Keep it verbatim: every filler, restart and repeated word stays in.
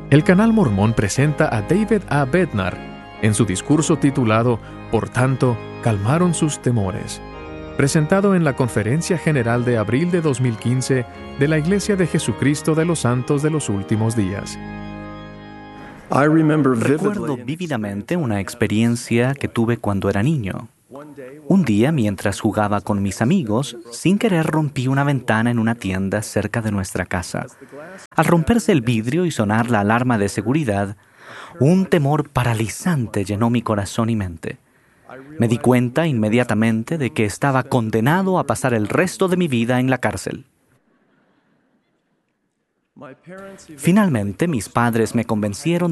El canal mormón presenta a David A. Bednar en su discurso titulado Por tanto, calmaron sus temores, presentado en la Conferencia General de abril de dos mil quince de la Iglesia de Jesucristo de los Santos de los Últimos Días. Recuerdo vívidamente una experiencia que tuve cuando era niño. Un día, mientras jugaba con mis amigos, sin querer rompí una ventana en una tienda cerca de nuestra casa. Al romperse el vidrio y sonar la alarma de seguridad, un temor paralizante llenó mi corazón y mente. Me di cuenta inmediatamente de que estaba condenado a pasar el resto de mi vida en la cárcel. Finalmente, mis padres me convencieron